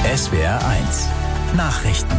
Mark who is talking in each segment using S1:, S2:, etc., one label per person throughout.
S1: SWR1 Nachrichten.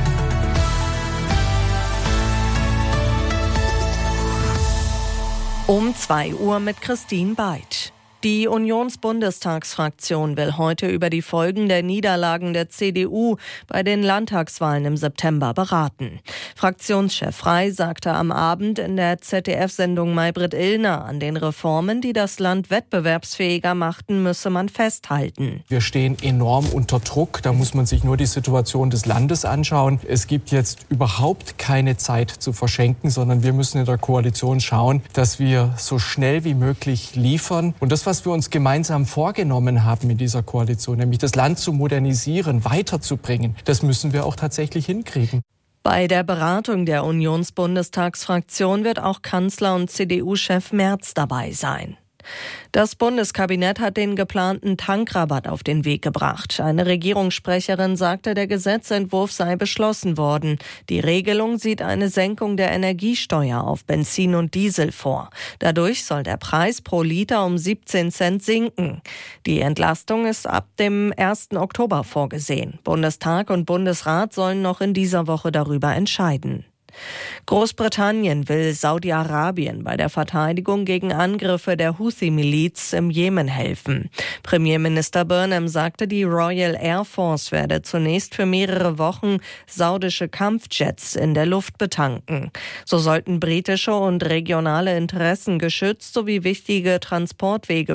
S2: Um 2 Uhr mit Christine Beid. Die Unionsbundestagsfraktion will heute über die Folgen der Niederlagen der CDU bei den Landtagswahlen im September beraten. Fraktionschef Frey sagte am Abend in der ZDF-Sendung Maybrit Illner, an den Reformen, die das Land wettbewerbsfähiger machten, müsse man festhalten.
S3: Wir stehen enorm unter Druck. Da muss man sich nur die Situation des Landes anschauen. Es gibt jetzt überhaupt keine Zeit zu verschenken, sondern wir müssen in der Koalition schauen, dass wir so schnell wie möglich liefern. Und das, was wir uns gemeinsam vorgenommen haben in dieser Koalition, nämlich das Land zu modernisieren, weiterzubringen, das müssen wir auch tatsächlich hinkriegen.
S2: Bei der Beratung der Unionsbundestagsfraktion wird auch Kanzler und CDU-Chef Merz dabei sein. Das Bundeskabinett hat den geplanten Tankrabatt auf den Weg gebracht. Eine Regierungssprecherin sagte, der Gesetzentwurf sei beschlossen worden. Die Regelung sieht eine Senkung der Energiesteuer auf Benzin und Diesel vor. Dadurch soll der Preis pro Liter um 17 Cent sinken. Die Entlastung ist ab dem 1. Oktober vorgesehen. Bundestag und Bundesrat sollen noch in dieser Woche darüber entscheiden. Großbritannien will Saudi-Arabien bei der Verteidigung gegen Angriffe der Houthi-Miliz im Jemen helfen. Premierminister Burnham sagte, die Royal Air Force werde zunächst für mehrere Wochen saudische Kampfjets in der Luft betanken. So sollten britische und regionale Interessen geschützt sowie wichtige Transportwege